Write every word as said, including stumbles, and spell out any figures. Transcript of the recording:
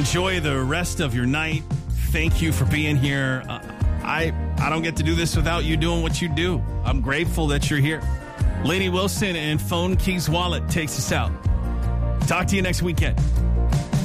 Enjoy the rest of your night. Thank you for being here. Uh, I I don't get to do this without you doing what you do. I'm grateful that you're here. Lainey Wilson and Phone Keys Wallet takes us out. Talk to you next weekend.